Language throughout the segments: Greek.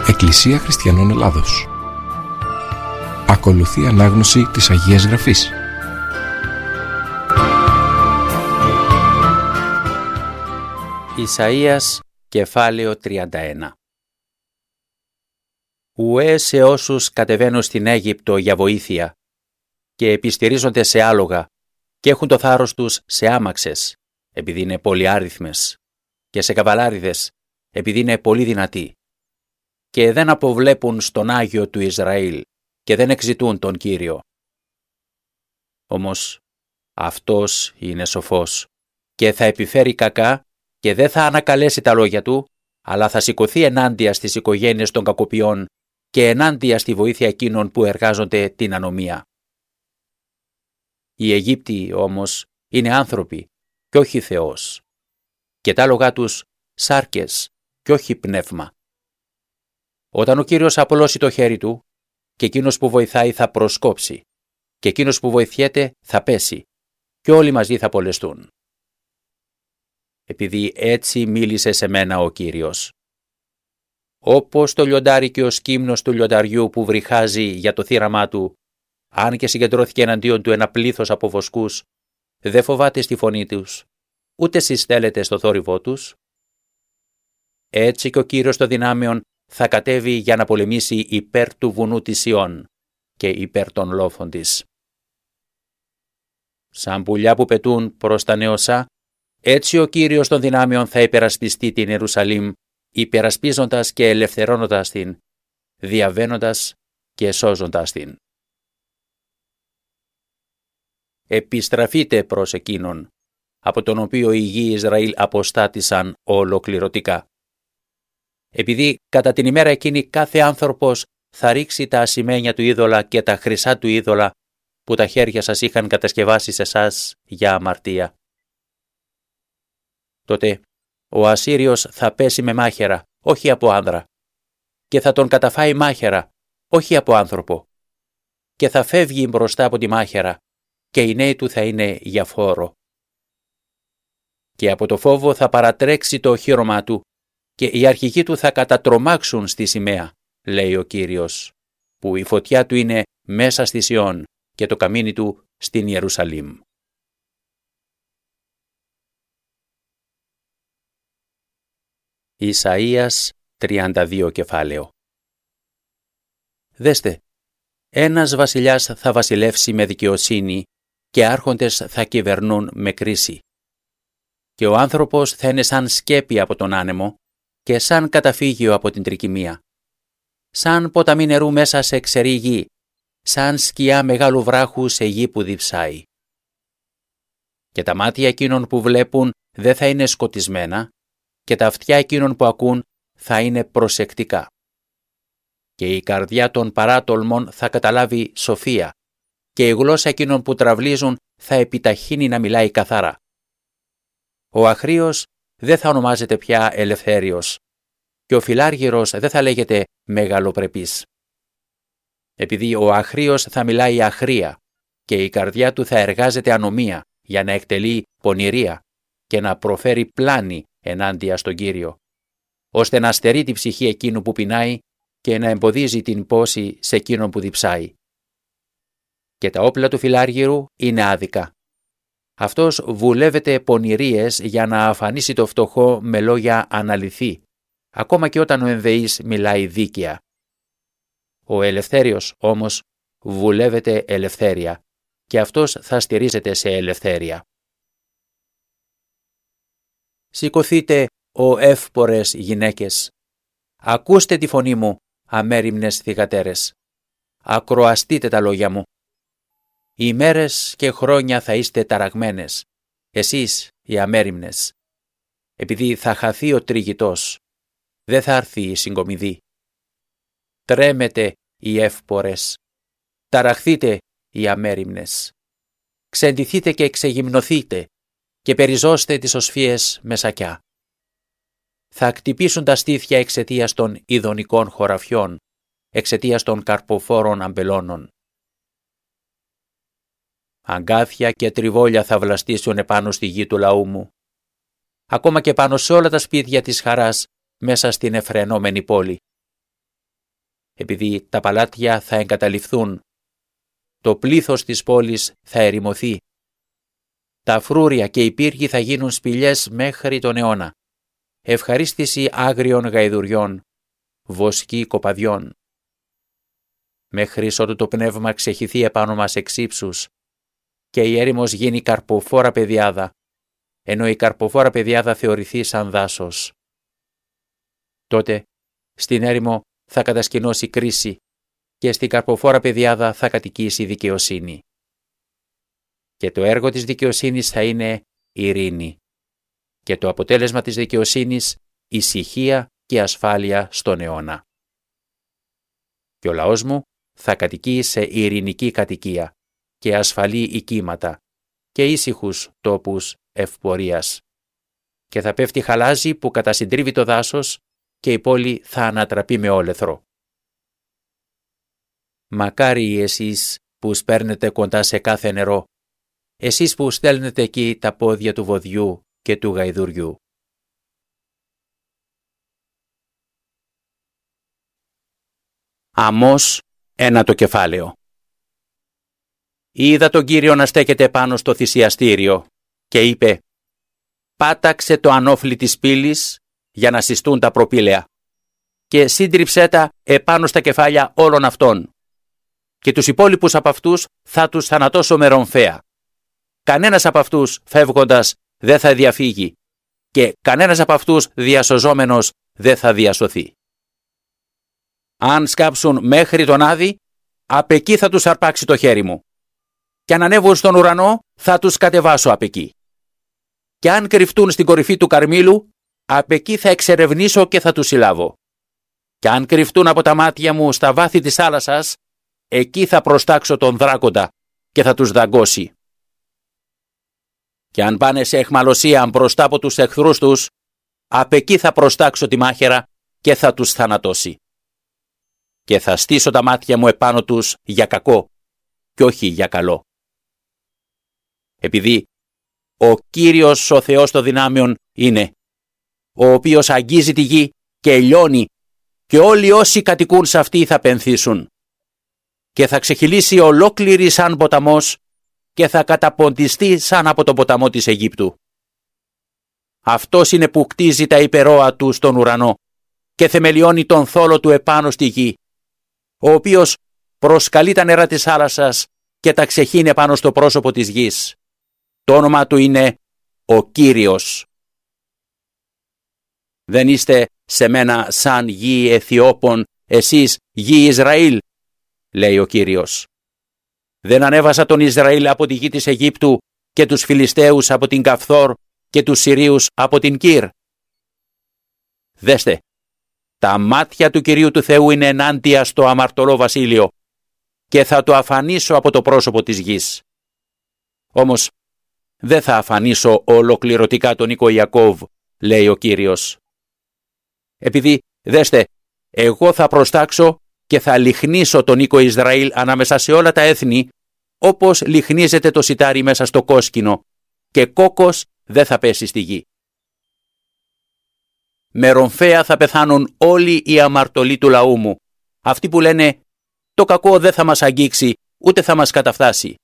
Εκκλησία Χριστιανών Ελλάδος. Ακολουθεί ανάγνωση της Αγίας Γραφής. Ισαΐας, κεφάλαιο 31. Ουέ σε όσους κατεβαίνουν στην Αίγυπτο για βοήθεια και επιστηρίζονται σε άλογα και έχουν το θάρρος τους σε άμαξες, επειδή είναι πολυάριθμες, και σε καβαλάριδες, επειδή είναι πολύ δυνατοί, και δεν αποβλέπουν στον Άγιο του Ισραήλ και δεν εξητούν τον Κύριο. Όμως αυτός είναι σοφός και θα επιφέρει κακά και δεν θα ανακαλέσει τα λόγια του, αλλά θα σηκωθεί ενάντια στις οικογένειες των κακοποιών και ενάντια στη βοήθεια εκείνων που εργάζονται την ανομία. Οι Αιγύπτιοι όμως είναι άνθρωποι και όχι Θεός, και τα άλογά τους σάρκες και όχι πνεύμα. Όταν ο Κύριος απολώσει το χέρι του, και εκείνος που βοηθάει θα προσκόψει, και εκείνος που βοηθιέται θα πέσει, και όλοι μαζί θα απολεστούν. Επειδή έτσι μίλησε σε μένα ο Κύριος. Όπως το λιοντάρι και ο σκύμνος του λιονταριού που βρυχάζει για το θύραμά του, αν και συγκεντρώθηκε εναντίον του ένα πλήθος από βοσκούς, δεν φοβάται στη φωνή τους, ούτε συστέλλεται στο θόρυβό τους. Έτσι και ο Κύριος των δυνάμεων θα κατέβει για να πολεμήσει υπέρ του βουνού της Σιών και υπέρ των λόφων της. Σαν πουλιά που πετούν προς τα νεοσά, έτσι ο Κύριος των δυνάμεων θα υπερασπιστεί την Ιερουσαλήμ, υπερασπίζοντας και ελευθερώνοντας την, διαβαίνοντας και σώζοντας την. Επιστραφείτε προς εκείνον, από τον οποίο οι γη Ισραήλ αποστάτησαν ολοκληρωτικά. Επειδή κατά την ημέρα εκείνη κάθε άνθρωπος θα ρίξει τα ασημένια του είδωλα και τα χρυσά του είδωλα που τα χέρια σας είχαν κατασκευάσει σε εσάς για αμαρτία. Τότε ο Ασσύριος θα πέσει με μάχαιρα, όχι από άνδρα, και θα τον καταφάει μάχαιρα, όχι από άνθρωπο, και θα φεύγει μπροστά από τη μάχαιρα, και οι νέοι του θα είναι για φόρο. Και από το φόβο θα παρατρέξει το οχύρωμά του, και οι αρχηγοί του θα κατατρομάξουν στη σημαία, λέει ο Κύριος, που η φωτιά του είναι μέσα στη Σιών και το καμίνι του στην Ιερουσαλήμ. Ισαΐας 32 κεφάλαιο. Δέστε, ένας βασιλιάς θα βασιλεύσει με δικαιοσύνη και άρχοντες θα κυβερνούν με κρίση. Και ο άνθρωπος θα είναι σαν σκέπη από τον άνεμο και σαν καταφύγιο από την τρικυμία. Σαν ποταμί νερού μέσα σε ξερή γη, σαν σκιά μεγάλου βράχου σε γη που διψάει. Και τα μάτια εκείνων που βλέπουν δεν θα είναι σκοτισμένα, και τα αυτιά εκείνων που ακούν θα είναι προσεκτικά. Και η καρδιά των παράτολμων θα καταλάβει σοφία, και η γλώσσα εκείνων που τραυλίζουν θα επιταχύνει να μιλάει καθαρά. Ο αχρίος δεν θα ονομάζεται πια ελευθέριος, και ο φιλάργυρος δεν θα λέγεται μεγαλοπρεπής. Επειδή ο αχρίος θα μιλάει αχρία, και η καρδιά του θα εργάζεται ανομία για να εκτελεί πονηρία και να προφέρει πλάνη ενάντια στον Κύριο, ώστε να στερεί τη ψυχή εκείνου που πεινάει και να εμποδίζει την πόση σε εκείνον που διψάει. Και τα όπλα του φιλάργυρου είναι άδικα. Αυτός βουλεύεται πονηρίες για να αφανίσει το φτωχό με λόγια αναλυθή, ακόμα και όταν ο ενδεής μιλάει δίκαια. Ο ελευθέριος όμως βουλεύεται ελευθέρεια, και αυτός θα στηρίζεται σε ελευθέρεια. Σηκωθείτε, ο εύπορες γυναίκες. Ακούστε τη φωνή μου, αμέριμνες θυγατέρες. Ακροαστείτε τα λόγια μου. Οι μέρες και χρόνια θα είστε ταραγμένες, εσείς οι αμέριμνες. Επειδή θα χαθεί ο τριγητός, δεν θα έρθει η συγκομιδή. Τρέμετε οι εύπορες. Ταραχθείτε οι αμέριμνες. Ξεντηθείτε και ξεγυμνοθείτε και περιζώστε τις οσφίες με σακιά. Θα κτυπήσουν τα στήθια εξαιτίας των ειδονικών χωραφιών, εξαιτίας των καρποφόρων αμπελώνων. Αγκάθια και τριβόλια θα βλαστήσουν επάνω στη γη του λαού μου, ακόμα και πάνω σε όλα τα σπίτια της χαράς μέσα στην εφρενόμενη πόλη. επειδή τα παλάτια θα εγκαταλειφθούν. Το πλήθος της πόλης θα ερημωθεί. Τα φρούρια και οι πύργοι θα γίνουν σπηλιές μέχρι τον αιώνα. Ευχαρίστηση άγριων γαϊδουριών, βοσκή κοπαδιών. Μέχρι ότου το πνεύμα ξεχυθεί επάνω μας εξ ύψους και η έρημος γίνει καρποφόρα πεδιάδα, ενώ η καρποφόρα πεδιάδα θεωρηθεί σαν δάσος. Τότε στην έρημο θα κατασκηνώσει κρίση και στην καρποφόρα πεδιάδα θα κατοικήσει δικαιοσύνη. Και το έργο της δικαιοσύνης θα είναι ειρήνη και το αποτέλεσμα της δικαιοσύνης ησυχία και ασφάλεια στον αιώνα. Και ο λαός μου θα κατοικεί σε ειρηνική κατοικία και ασφαλή οικίματα και ήσυχους τόπους ευπορίας. Και θα πέφτει χαλάζι που κατασυντρίβει το δάσος και η πόλη θα ανατραπεί με όλεθρο. Μακάριοι εσείς που σπέρνετε κοντά σε κάθε νερό, εσείς που στέλνετε εκεί τα πόδια του βοδιού και του γαϊδουριού. Αμώς 1 κεφάλαιο. Είδα τον Κύριο να στέκεται πάνω στο θυσιαστήριο και είπε «Πάταξε το ανώφλι της πύλης για να συστούν τα προπήλαια και σύντριψέ τα επάνω στα κεφάλια όλων αυτών και τους υπόλοιπους από αυτούς θα τους θανατώσω με ρομφαία. Κανένας από αυτούς φεύγοντας δεν θα διαφύγει και κανένας από αυτούς διασωζόμενος δεν θα διασωθεί. Αν σκάψουν μέχρι τον Άδη, απ' εκεί θα τους αρπάξει το χέρι μου. Και αν ανέβουν στον ουρανό, θα τους κατεβάσω απ' εκεί. Και αν κρυφτούν στην κορυφή του Καρμήλου, απ' εκεί θα εξερευνήσω και θα τους συλλάβω. Και αν κρυφτούν από τα μάτια μου στα βάθη της θάλασσας, εκεί θα προστάξω τον δράκοντα και θα τους δαγκώσει. Και αν πάνε σε αιχμαλωσία μπροστά από τους εχθρούς τους, απ' εκεί θα προστάξω τη μάχαιρα και θα τους θανατώσει. Και θα στήσω τα μάτια μου επάνω τους για κακό και όχι για καλό. Επειδή ο Κύριος ο Θεός των δυνάμεων είναι, ο οποίος αγγίζει τη γη και λιώνει και όλοι όσοι κατοικούν σε αυτή θα πενθήσουν. Και θα ξεχυλήσει ολόκληρη σαν ποταμός και θα καταποντιστεί σαν από τον ποταμό της Αιγύπτου. Αυτός είναι που κτίζει τα υπερόα του στον ουρανό και θεμελιώνει τον θόλο του επάνω στη γη, ο οποίος προσκαλεί τα νερά της θάλασσας και τα ξεχύνει πάνω στο πρόσωπο της γης. Το όνομα του είναι ο Κύριος. Δεν είστε σε μένα σαν γη Αιθιώπων, εσείς γη Ισραήλ, λέει ο Κύριος. Δεν ανέβασα τον Ισραήλ από τη γη της Αιγύπτου και τους Φιλιστέους από την Καφθόρ και τους Συρίους από την Κύρ. Δέστε, τα μάτια του Κυρίου του Θεού είναι ενάντια στο αμαρτωλό βασίλειο και θα το αφανίσω από το πρόσωπο της γης. Όμως δεν θα αφανίσω ολοκληρωτικά τον οίκο Ιακώβ, λέει ο Κύριος. Επειδή, δέστε, εγώ θα προστάξω και θα λιχνίσω τον οίκο Ισραήλ ανάμεσα σε όλα τα έθνη, όπως λιχνίζεται το σιτάρι μέσα στο κόσκινο, και κόκκος δεν θα πέσει στη γη. Με ρομφαία θα πεθάνουν όλοι οι αμαρτωλοί του λαού μου, αυτοί που λένε «Το κακό δεν θα μας αγγίξει, ούτε θα μας καταφτάσει».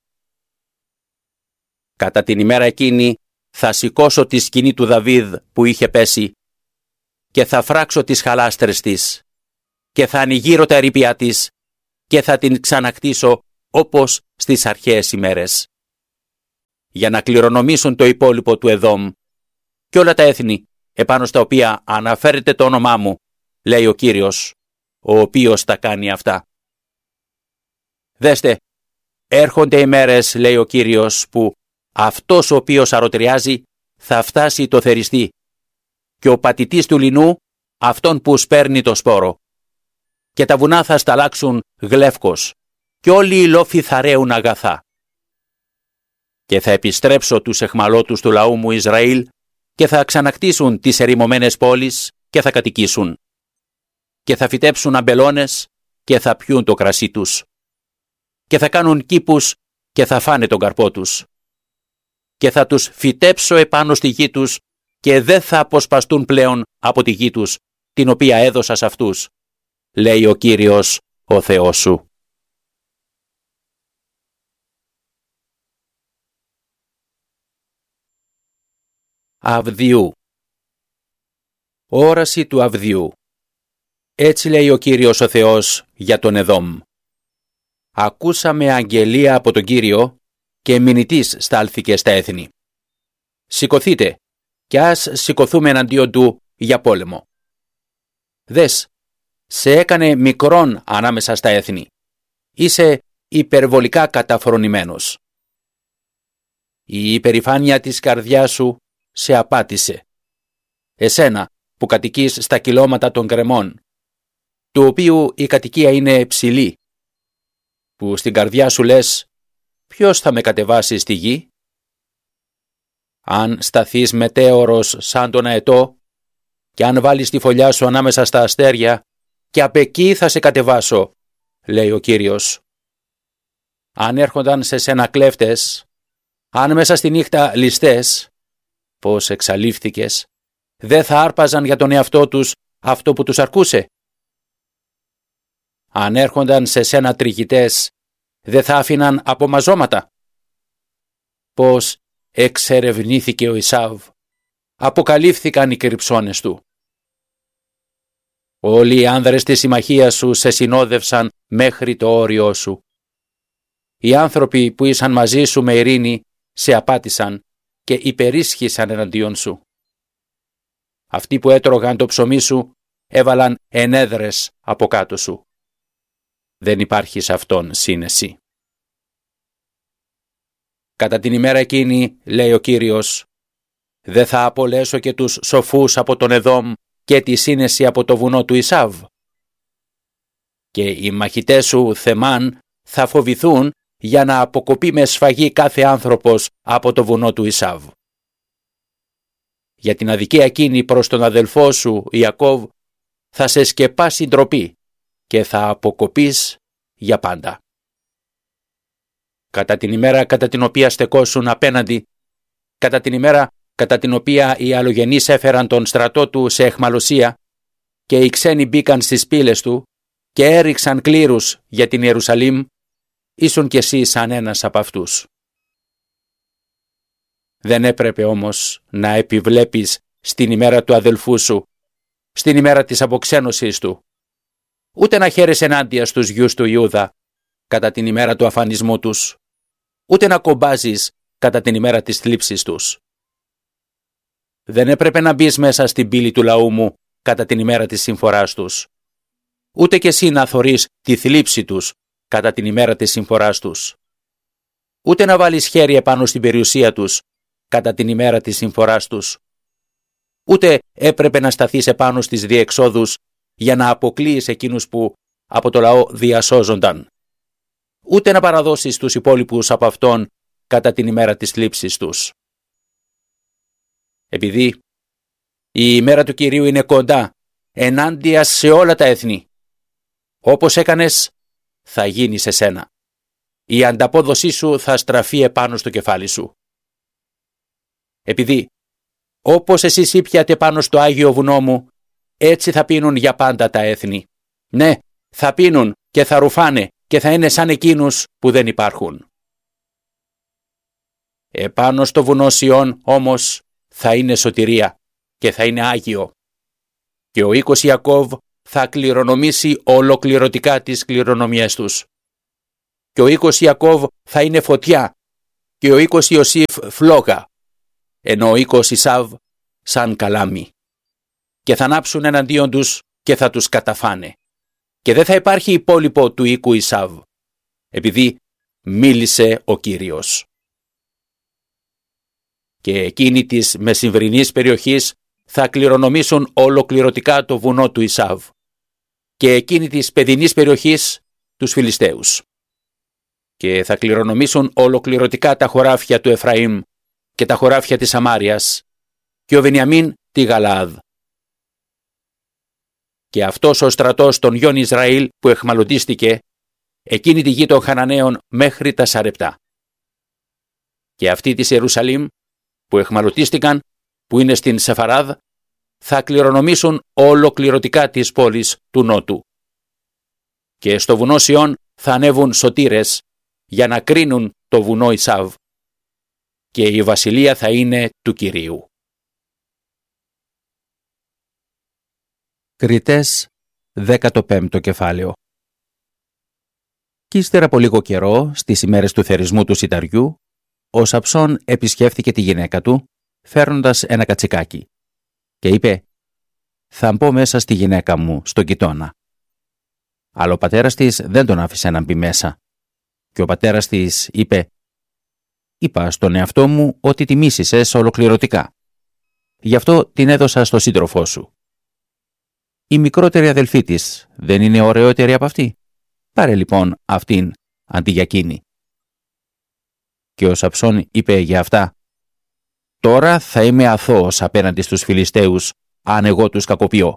Κατά την ημέρα εκείνη θα σηκώσω τη σκηνή του Δαβίδ που είχε πέσει και θα φράξω τις χαλάστρες της και θα ανοιγείρω τα ερείπια της και θα την ξανακτήσω όπως στις αρχαίες ημέρες, για να κληρονομήσουν το υπόλοιπο του Εδόμ και όλα τα έθνη επάνω στα οποία αναφέρεται το όνομά μου, λέει ο Κύριος, ο οποίος τα κάνει αυτά. Δέστε, έρχονται οι μέρες, λέει ο Κύριος, που αυτός ο οποίος αρωτριάζει θα φτάσει το θεριστή και ο πατητής του λινού αυτόν που σπέρνει το σπόρο. Και τα βουνά θα σταλάξουν γλεύκος και όλοι οι λόφοι θα ρέουν αγαθά. Και θα επιστρέψω τους αιχμαλώτους του λαού μου Ισραήλ και θα ξανακτήσουν τις ερημωμένες πόλεις και θα κατοικήσουν. Και θα φυτέψουν αμπελώνες και θα πιούν το κρασί τους. Και θα κάνουν κήπους και θα φάνε τον καρπό τους. Και θα τους φυτέψω επάνω στη γη τους και δεν θα αποσπαστούν πλέον από τη γη τους, την οποία έδωσα σε αυτούς. λέει ο Κύριος, ο Θεός σου. Αβδιού. Όραση του Αβδιού. Έτσι λέει ο Κύριος ο Θεός για τον Εδόμ. Ακούσαμε αγγελία από τον Κύριο και μηνυτής στάλθηκε στα έθνη. Σηκωθείτε κι ας σηκωθούμε εναντίον του για πόλεμο. Δες, σε έκανε μικρόν ανάμεσα στα έθνη. Είσαι υπερβολικά καταφρονημένος. Η υπερηφάνεια της καρδιάς σου σε απάτησε. Εσένα που κατοικείς στα κυλώματα των γκρεμών, του οποίου η κατοικία είναι ψηλή, που στην καρδιά σου λες, ποιος θα με κατεβάσει στη γη? Αν σταθείς μετέωρος σαν τον αετό και αν βάλεις τη φωλιά σου ανάμεσα στα αστέρια, και απ' εκεί θα σε κατεβάσω, λέει ο Κύριος. Αν έρχονταν σε σένα κλέφτες, αν μέσα στη νύχτα ληστές, πως εξαλείφθηκες, δεν θα άρπαζαν για τον εαυτό τους αυτό που τους αρκούσε? Αν έρχονταν σε σένα τριγητές, δεν θα άφηναν απομαζώματα? Πως εξερευνήθηκε ο Ισάβ, αποκαλύφθηκαν οι κρυψώνες του. Όλοι οι άνδρες της συμμαχίας σου σε συνόδευσαν μέχρι το όριό σου. Οι άνθρωποι που ήσαν μαζί σου με ειρήνη σε απάτησαν και υπερίσχυσαν εναντίον σου. Αυτοί που έτρωγαν το ψωμί σου έβαλαν ενέδρες από κάτω σου. Δεν υπάρχει σε αυτόν σύνεση. Κατά την ημέρα εκείνη, λέει ο Κύριος, δεν θα απολέσω και τους σοφούς από τον Εδόμ και τη σύνεση από το βουνό του Ισάβ. Και οι μαχητές σου Θεμάν θα φοβηθούν για να αποκοπεί με σφαγή κάθε άνθρωπος από το βουνό του Ισάβ. Για την αδικία εκείνη προς τον αδελφό σου Ιακώβ θα σε σκεπάσει ντροπή και θα αποκοπείς για πάντα. Κατά την ημέρα κατά την οποία στεκόσουν απέναντι, κατά την ημέρα κατά την οποία οι αλλογενείς έφεραν τον στρατό του σε αιχμαλωσία και οι ξένοι μπήκαν στις πύλες του και έριξαν κλήρους για την Ιερουσαλήμ, ήσουν κι εσύ σαν ένας από αυτούς. Δεν έπρεπε όμως να επιβλέπεις στην ημέρα του αδελφού σου, στην ημέρα της αποξένωσής του, ούτε να χαίρεσαι ενάντια στους γιους του Ιούδα κατά την ημέρα του αφανισμού τους, ούτε να κομπάζεις κατά την ημέρα της θλίψης τους. Δεν έπρεπε να μπεις μέσα στην πύλη του λαού μου κατά την ημέρα της συμφοράς τους, ούτε κι εσύ να θωρείς τη θλίψη τους κατά την ημέρα της συμφοράς τους, ούτε να βάλεις χέρι επάνω στην περιουσία τους κατά την ημέρα της συμφοράς τους, ούτε έπρεπε να σταθείς επάνω στις διεξόδους για να αποκλείεις εκείνους που από το λαό διασώζονταν, ούτε να παραδώσεις τους υπόλοιπους από αυτόν κατά την ημέρα της θλίψης τους. Επειδή η ημέρα του Κυρίου είναι κοντά ενάντια σε όλα τα έθνη, όπως έκανες θα γίνει σε σένα. Η ανταπόδοσή σου θα στραφεί επάνω στο κεφάλι σου. Επειδή όπως εσείς ήπιατε πάνω στο Άγιο Βουνό μου, έτσι θα πίνουν για πάντα τα έθνη. Ναι, θα πίνουν και θα ρουφάνε και θα είναι σαν εκείνους που δεν υπάρχουν. Επάνω στο βουνό Σιών όμως θα είναι σωτηρία και θα είναι Άγιο. Και ο οίκος Ιακώβ θα κληρονομήσει ολοκληρωτικά τις κληρονομιές τους. Και ο οίκος Ιακώβ θα είναι φωτιά και ο οίκος Ιωσήφ φλόγα, ενώ ο οίκος Ισάβ σαν καλάμι. Και θα ανάψουν εναντίον τους και θα τους καταφάνε. Και δεν θα υπάρχει υπόλοιπο του οίκου Ισάβ, επειδή μίλησε ο Κύριος. Και εκείνοι της μεσημβρινής περιοχής θα κληρονομήσουν ολοκληρωτικά το βουνό του Ισάβ και εκείνοι της παιδινής περιοχής τους Φιλιστέους. Και θα κληρονομήσουν ολοκληρωτικά τα χωράφια του Εφραήμ και τα χωράφια της Σαμάριας και ο Βενιαμίν τη Γαλαάδ. Και αυτός ο στρατός των γιών Ισραήλ που εχμαλωτίστηκε, εκείνη τη γη των Χαναναίων μέχρι τα Σαρεπτά. Και αυτοί της Ιερουσαλήμ που εχμαλωτίστηκαν, που είναι στην Σεφαράδ, θα κληρονομήσουν ολοκληρωτικά τις πόλεις του Νότου και στο βουνό Σιών θα ανέβουν σωτήρες για να κρίνουν το βουνό Ισάβ και η βασιλεία θα είναι του Κυρίου. Κριτές 15ο κεφάλαιο. Κι ύστερα από λίγο καιρό, στις ημέρες του θερισμού του σιταριού, ο Σαμψών επισκέφθηκε τη γυναίκα του, φέρνοντας ένα κατσικάκι, και είπε «Θα μπω μέσα στη γυναίκα μου, στον κοιτώνα». Αλλά ο πατέρας της δεν τον άφησε να μπει μέσα. Και ο πατέρας της είπε «Είπα στον εαυτό μου ότι τη μίσησες ολοκληρωτικά. Γι' αυτό την έδωσα στο σύντροφό σου. Η μικρότερη αδελφή της δεν είναι ωραιότερη από αυτή? Πάρε λοιπόν αυτήν αντί για εκείνη». Και ο Σαμψών είπε για αυτά «Τώρα θα είμαι αθώος απέναντι στους Φιλιστέους, αν εγώ τους κακοποιώ».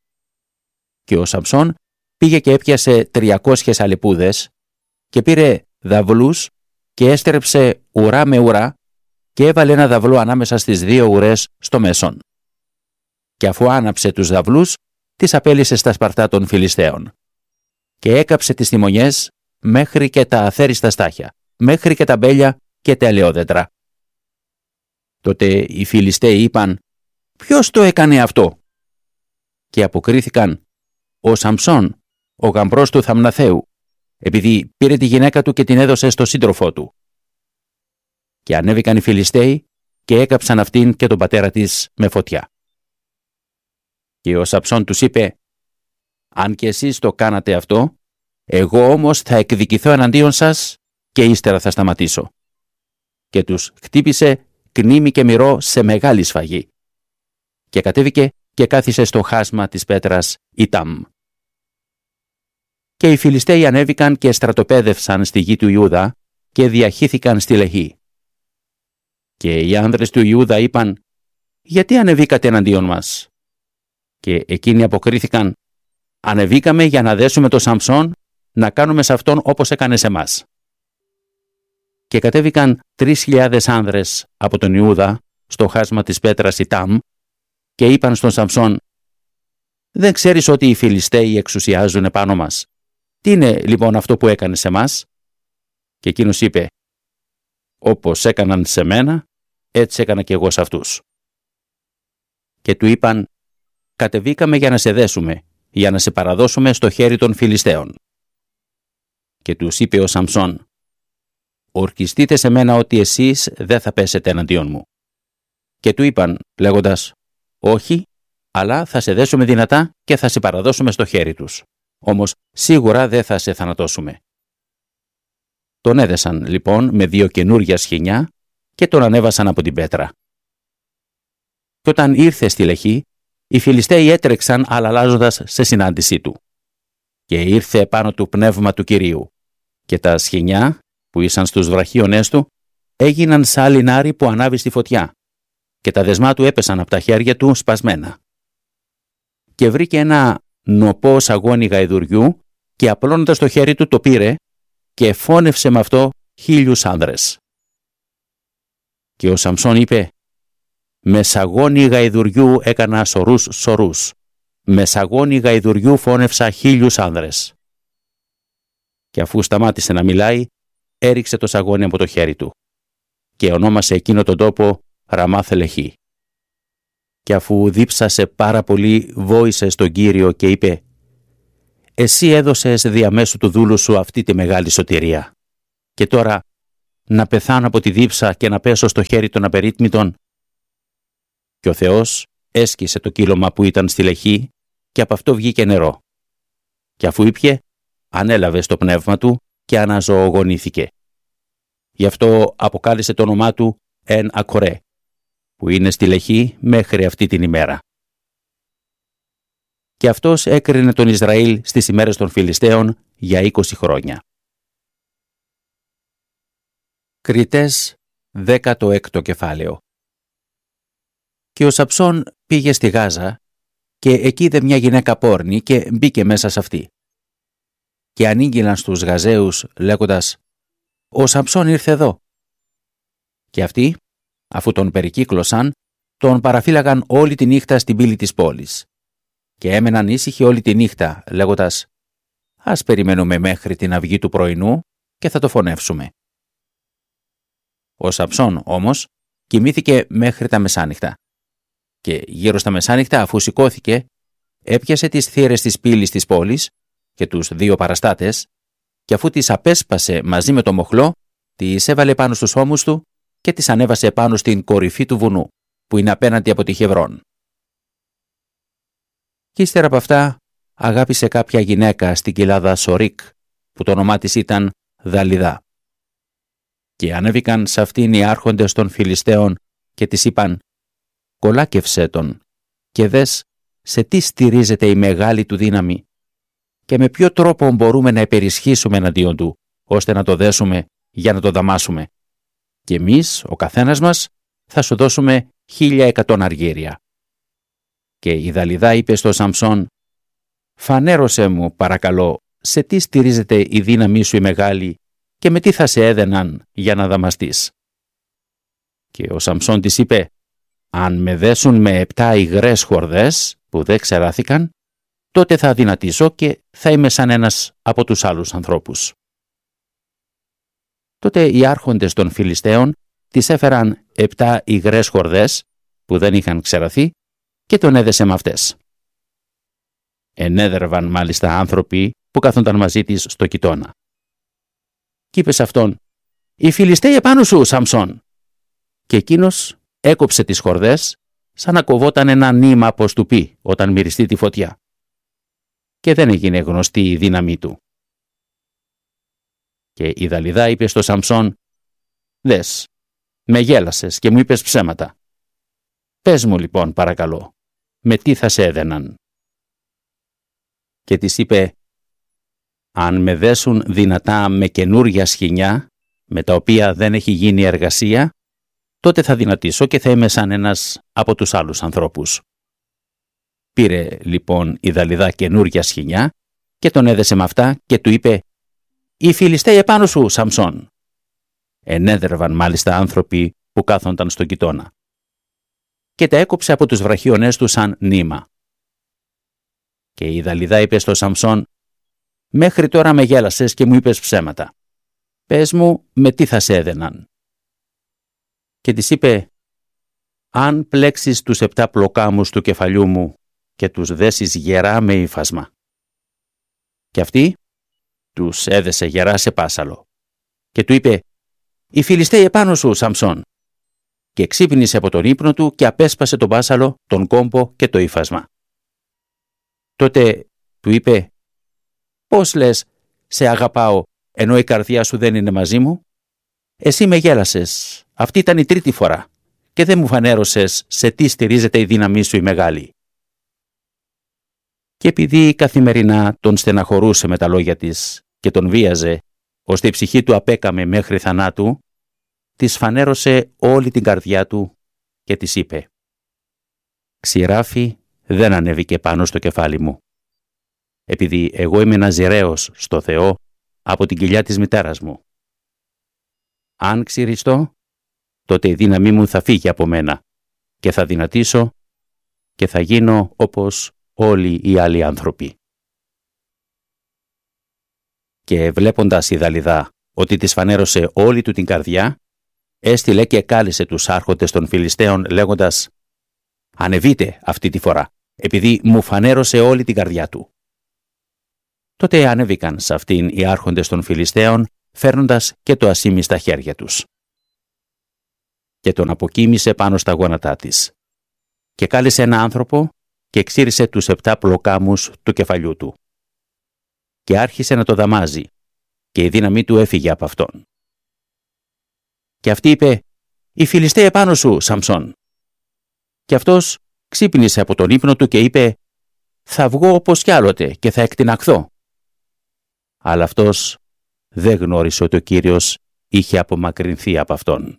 Και ο Σαμψών πήγε και έπιασε 300 αλεπούδες και πήρε δαυλούς και έστρεψε ουρά με ουρά και έβαλε ένα δαυλό ανάμεσα στις δύο ουρές στο μέσον. Και αφού άναψε τους δαυλούς, τις απέλυσε στα σπαρτά των Φιλιστέων. Και έκαψε τις τιμονιές μέχρι και τα αθέριστα στάχια, μέχρι και τα μπέλια και τα ελαιόδεντρα. Τότε οι Φιλιστέοι είπαν «Ποιος το έκανε αυτό?» Και αποκρίθηκαν «Ο Σαμψών, ο γαμπρός του Θαμναθαίου, επειδή πήρε τη γυναίκα του και την έδωσε στο σύντροφό του». Και ανέβηκαν οι Φιλιστέοι και έκαψαν αυτήν και τον πατέρα της με φωτιά. Και ο Σαμψών τους είπε «Αν και εσείς το κάνατε αυτό, εγώ όμως θα εκδικηθώ εναντίον σας και ύστερα θα σταματήσω». Και τους χτύπησε κνήμι και μυρό σε μεγάλη σφαγή. Και κατέβηκε και κάθισε στο χάσμα της πέτρας Ιτάμ. Και οι Φιλιστέοι ανέβηκαν και στρατοπέδευσαν στη γη του Ιούδα και διαχύθηκαν στη Λεχή. Και οι άνδρες του Ιούδα είπαν «Γιατί ανεβήκατε εναντίον μας?» Και εκείνοι αποκρίθηκαν «Ανεβήκαμε για να δέσουμε το Σαμψόν, να κάνουμε σε αυτόν όπως έκανε σε μας». Και κατέβηκαν 3.000 άνδρες από τον Ιούδα στο χάσμα της πέτρας Ιτάμ και είπαν στον Σαμψόν «Δεν ξέρεις ότι οι Φιλιστέοι εξουσιάζουν επάνω μας? Τι είναι λοιπόν αυτό που έκανε σε μας?» Και εκείνος είπε «Όπως έκαναν σε μένα, έτσι έκανα και εγώ σε αυτούς». Και του είπαν «Κατεβήκαμε για να σε δέσουμε, για να σε παραδώσουμε στο χέρι των Φιλιστέων». Και τους είπε ο Σαμψών «Ορκιστείτε σε μένα ότι εσείς δεν θα πέσετε εναντίον μου». Και του είπαν λέγοντας «Όχι, αλλά θα σε δέσουμε δυνατά και θα σε παραδώσουμε στο χέρι τους. Όμως σίγουρα δεν θα σε θανατώσουμε». Τον έδεσαν λοιπόν με 2 καινούρια σχοινιά και τον ανέβασαν από την πέτρα. Και όταν ήρθε στη Λεχή, οι Φιλιστέοι έτρεξαν αλλάζοντας σε συνάντησή του. Και ήρθε πάνω του πνεύμα του Κυρίου και τα σχοινιά που ήσαν στους βραχίονές του έγιναν σαν λινάρι που ανάβει στη φωτιά και τα δεσμά του έπεσαν από τα χέρια του σπασμένα. Και βρήκε ένα νοπό σαγόνι γαϊδουριού και απλώνοντας το χέρι του το πήρε και φώνευσε με αυτό 1.000 άνδρες. Και ο Σαμψών είπε «Με σαγόνι γαϊδουριού έκανα σωρούς, με σαγόνι γαϊδουριού φώνευσα 1.000 άνδρες». Και αφού σταμάτησε να μιλάει, έριξε το σαγόνι από το χέρι του και ονόμασε εκείνο τον τόπο Ραμάθ Λεχή. Και αφού δίψασε πάρα πολύ, βόησε στον Κύριο και είπε «Εσύ έδωσες διαμέσου του δούλου σου αυτή τη μεγάλη σωτηρία. Και τώρα να πεθάνω από τη δίψα και να πέσω στο χέρι των απερίτμητων?» Και ο Θεός έσκησε το κύλωμα που ήταν στη Λεχή και από αυτό βγήκε νερό. Και αφού ήπιε, ανέλαβε στο πνεύμα του και αναζωογονήθηκε. Γι' αυτό αποκάλεσε το όνομά του Εν Ακορέ, που είναι στη Λεχή μέχρι αυτή την ημέρα. Και αυτός έκρινε τον Ισραήλ στις ημέρες των Φιλιστέων για 20 χρόνια. Κριτές 16ο κεφάλαιο. Και ο Σαμψών πήγε στη Γάζα και εκεί είδε μια γυναίκα πόρνη και μπήκε μέσα σε αυτή. Και ανήγγυλαν στους Γαζαίους λέγοντας «Ο Σαμψών ήρθε εδώ». Και αυτοί, αφού τον περικύκλωσαν, τον παραφύλαγαν όλη τη νύχτα στην πύλη της πόλης. Και έμεναν ήσυχοι όλη τη νύχτα λέγοντας Ας περιμένουμε μέχρι την αυγή του πρωινού και θα το φωνεύσουμε. Ο Σαμψών όμως κοιμήθηκε μέχρι τα μεσάνυχτα και γύρω στα μεσάνυχτα, αφού σηκώθηκε, έπιασε τις θύρες της πύλης της πόλης και τους δύο παραστάτες και αφού τις απέσπασε μαζί με το μοχλό, τις έβαλε πάνω στους ώμους του και τις ανέβασε πάνω στην κορυφή του βουνού, που είναι απέναντι από τη Χεβρών. Κι ύστερα από αυτά αγάπησε κάποια γυναίκα στην κοιλάδα Σορίκ, που το όνομά της ήταν Δαλιδά. Και ανέβηκαν σε αυτήν οι άρχοντες των Φιλιστέων και της είπαν: «Κολάκευσέ τον και δες σε τι στηρίζεται η μεγάλη του δύναμη και με ποιο τρόπο μπορούμε να υπερισχύσουμε εναντίον του, ώστε να το δέσουμε για να το δαμάσουμε. Και εμείς, ο καθένας μας, θα σου δώσουμε 1.100 αργύρια». Και η Δαλιδά είπε στο Σαμψόν: «Φανέρωσέ μου, παρακαλώ, σε τι στηρίζεται η δύναμή σου η μεγάλη και με τι θα σε έδαιναν για να δαμαστείς». Και ο Σαμψόν της είπε: «Αν με δέσουν με 7 υγρές χορδές που δεν ξεράθηκαν, τότε θα αδυνατήσω και θα είμαι σαν ένας από τους άλλους ανθρώπους». Τότε οι άρχοντες των Φιλιστέων της έφεραν 7 υγρές χορδές που δεν είχαν ξεραθεί και τον έδεσε με αυτές. Ενέδερβαν μάλιστα άνθρωποι που κάθονταν μαζί της στο κοιτώνα. Κι είπε σε αυτόν: «Οι Φιλιστέοι επάνω σου, Σαμψόν». Και εκείνος έκοψε τις χορδές σαν να κοβόταν ένα νήμα από στουπί όταν μυριστεί τη φωτιά. Και δεν έγινε γνωστή η δύναμή του. Και η Δαλιδά είπε στο Σαμψόν: «Δες, με γέλασες και μου είπες ψέματα. Πες μου λοιπόν, παρακαλώ, με τι θα σε έδαιναν». Και της είπε: «Αν με δέσουν δυνατά με καινούρια σχοινιά, με τα οποία δεν έχει γίνει εργασία, τότε θα δυνατήσω και θα είμαι σαν ένας από τους άλλους ανθρώπους». Πήρε λοιπόν η Δαλιδά καινούρια σχοινιά και τον έδεσε με αυτά και του είπε: «Οι Φιλιστέοι επάνω σου, Σαμψόν». Ενέδερβαν μάλιστα άνθρωποι που κάθονταν στον κοιτώνα. Και τα έκοψε από τους βραχίονές του σαν νήμα. Και η Δαλιδά είπε στο Σαμψόν: «Μέχρι τώρα με γέλασες και μου είπες ψέματα. Πες μου με τι θα σε έδαιναν». Και της είπε: «Αν πλέξεις τους 7 πλοκάμους του κεφαλιού μου και τους δέσεις γερά με ύφασμα». Και αυτή τους έδεσε γερά σε πάσαλο. Και του είπε: «Οι Φιλιστέοι επάνω σου, Σαμψόν». Και ξύπνησε από τον ύπνο του και απέσπασε τον πάσαλο, τον κόμπο και το ύφασμα. Τότε του είπε: «Πώς λες σε αγαπάω ενώ η καρδιά σου δεν είναι μαζί μου? Εσύ με γέλασες, αυτή ήταν η 3η φορά και δεν μου φανέρωσες σε τι στηρίζεται η δύναμή σου η μεγάλη». Και επειδή καθημερινά τον στεναχωρούσε με τα λόγια της και τον βίαζε, ώστε η ψυχή του απέκαμε μέχρι θανάτου, της φανέρωσε όλη την καρδιά του και της είπε: «Ξηράφι δεν ανέβηκε πάνω στο κεφάλι μου, επειδή εγώ είμαι ναζιραίος στο Θεό από την κοιλιά της μητέρας μου. Αν ξυριστώ, τότε η δύναμή μου θα φύγει από μένα και θα δυνατήσω και θα γίνω όπως όλοι οι άλλοι άνθρωποι». Και βλέποντας η Δαλιδά ότι της φανέρωσε όλη του την καρδιά, έστειλε και κάλεσε τους άρχοντες των Φιλιστέων λέγοντας: «Ανεβείτε αυτή τη φορά, επειδή μου φανέρωσε όλη την καρδιά του». Τότε ανέβηκαν σε αυτήν οι άρχοντες των Φιλιστέων, φέρνοντας και το ασίμι στα χέρια τους. Και τον αποκοίμησε πάνω στα γόνατά της. Και κάλεσε ένα άνθρωπο και ξύρισε τους 7 πλοκάμους του κεφαλιού του. Και άρχισε να το δαμάζει, και η δύναμή του έφυγε από αυτόν. Και αυτή είπε: «Οι Φιλιστέοι επάνω σου, Σαμψόν». Και αυτός ξύπνησε από τον ύπνο του και είπε: «Θα βγω όπως κι άλλοτε και θα εκτιναχθώ». Αλλά αυτός δεν γνώρισε ότι ο Κύριος είχε απομακρυνθεί από αυτόν.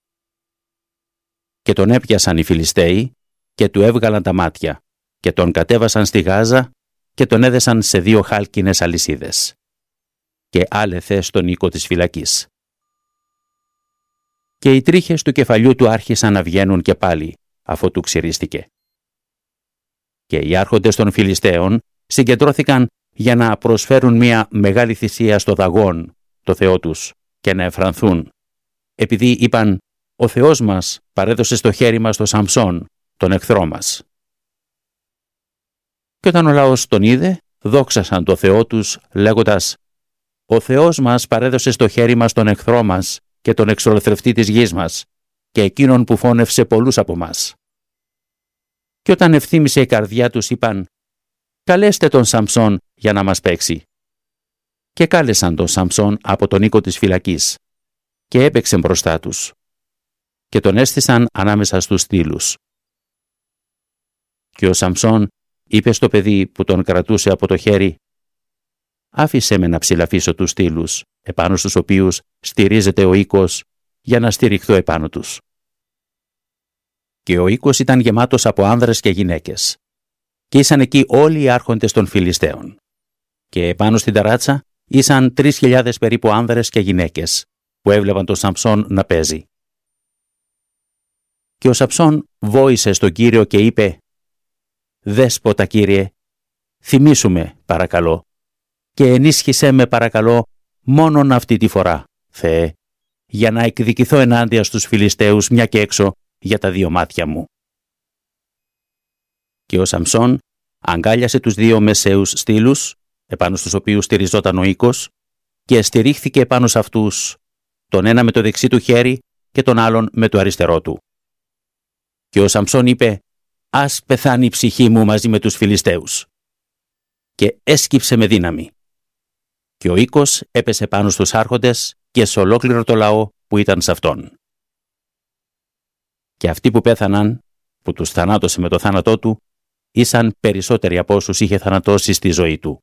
Και τον έπιασαν οι Φιλιστέοι και του έβγαλαν τα μάτια και τον κατέβασαν στη Γάζα και τον έδεσαν σε 2 χάλκινες αλυσίδες και άλεθε στον οίκο της φυλακής. Και οι τρίχες του κεφαλιού του άρχισαν να βγαίνουν και πάλι, αφού του ξυρίστηκε. Και οι άρχοντες των Φιλιστέων συγκεντρώθηκαν για να προσφέρουν μια μεγάλη θυσία στο Δαγών, το Θεό τους, και να εφρανθούν, επειδή είπαν «Ο Θεός μας παρέδωσε στο χέρι μας τον Σαμψόν, τον εχθρό μας». Και όταν ο λαός τον είδε, δόξασαν το Θεό τους, λέγοντας «Ο Θεός μας παρέδωσε στο χέρι μας τον εχθρό μας και τον εξολοθρευτή της γης μας και εκείνον που φώνευσε πολλούς από μας». Και όταν ευθύμησε η καρδιά τους, είπαν «Καλέστε τον Σαμψόν για να μας παίξει». Και κάλεσαν τον Σαμψόν από τον οίκο της φυλακής και έπαιξε μπροστά τους και τον έστησαν ανάμεσα στους στύλους. Και ο Σαμψόν είπε στο παιδί που τον κρατούσε από το χέρι «Άφησέ με να ψηλαφίσω τους στύλους, επάνω στους οποίους στηρίζεται ο οίκος, για να στηριχθώ επάνω τους». Και ο οίκος ήταν γεμάτος από άνδρες και γυναίκες. Και ήσαν εκεί όλοι οι άρχοντες των Φιλιστέων. Και επάνω στην ταράτσα ήσαν 3.000 περίπου άνδρες και γυναίκες, που έβλεπαν τον Σαμψόν να παίζει. Και ο Σαμψόν βόησε στον Κύριο και είπε «Δέσποτα, Κύριε, θυμήσου με, παρακαλώ, και ενίσχυσέ με, παρακαλώ, μόνον αυτή τη φορά, Θεέ, για να εκδικηθώ ενάντια στους Φιλιστέους μια και έξω για τα 2 μάτια μου». Και ο Σαμψόν αγκάλιασε τους 2 μεσαίους στύλους, επάνω στους οποίους στηριζόταν ο οίκος, και στηρίχθηκε επάνω σε αυτούς, τον ένα με το δεξί του χέρι και τον άλλον με το αριστερό του. Και ο Σαμψόν είπε «Ας πεθάνει η ψυχή μου μαζί με τους Φιλιστέους». Και έσκυψε με δύναμη. Και ο οίκος έπεσε πάνω στους άρχοντες και σε ολόκληρο το λαό που ήταν σε αυτόν. Και αυτοί που πέθαναν, που τους θανάτωσε με το θάνατό του, ήσαν περισσότεροι από όσους είχε θανατώσει στη ζωή του.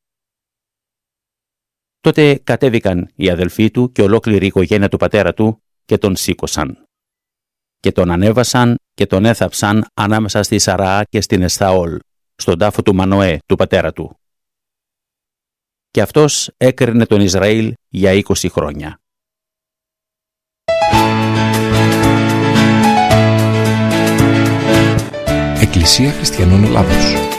Τότε κατέβηκαν οι αδελφοί του και ολόκληρη η οικογένεια του πατέρα του και τον σήκωσαν. Και τον ανέβασαν και τον έθαψαν ανάμεσα στη Σαραά και στην Εσθαόλ, στον τάφο του Μανοέ, του πατέρα του. Και αυτός έκρινε τον Ισραήλ για 20 χρόνια. Εκκλησία Χριστιανών Ελλάδος.